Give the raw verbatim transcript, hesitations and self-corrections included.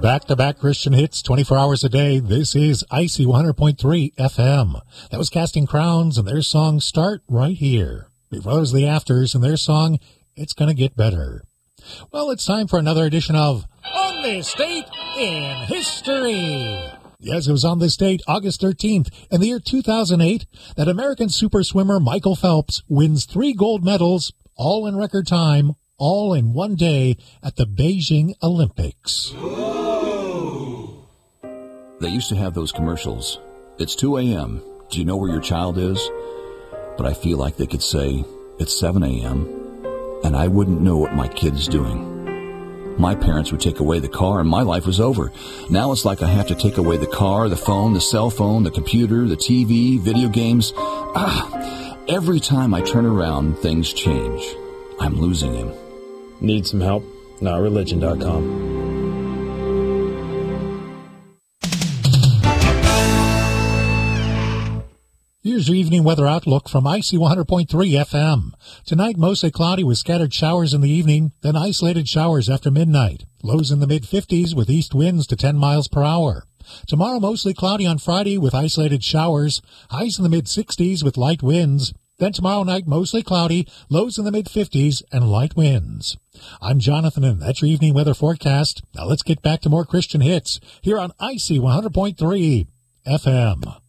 Back-to-back Christian hits, twenty-four hours a day. This is Icy one hundred point three F M. That was Casting Crowns and their song Start Right Here. Before those, the Afters and their song It's Gonna Get Better. Well, it's time for another edition of On This Date in History. Yes, it was on this date, August thirteenth, in the year two thousand eight, that American super swimmer Michael Phelps wins three gold medals, all in record time, all in one day at the Beijing Olympics. They used to have those commercials. It's two a.m. Do you know where your child is? But I feel like they could say, it's seven a.m. and I wouldn't know what my kid's doing. My parents would take away the car and my life was over. Now it's like I have to take away the car, the phone, the cell phone, the computer, the T V, video games. Ah, every time I turn around, things change. I'm losing him. Need some help? Not religion dot com. Here's your evening weather outlook from Icy one hundred point three F M. Tonight, mostly cloudy with scattered showers in the evening, then isolated showers after midnight. Lows in the mid-fifties with east winds to ten miles per hour. Tomorrow, mostly cloudy on Friday with isolated showers. Highs in the mid-sixties with light winds. Then tomorrow night, mostly cloudy, lows in the mid-fifties and light winds. I'm Jonathan, and that's your evening weather forecast. Now let's get back to more Christian hits here on Icy one hundred point three F M.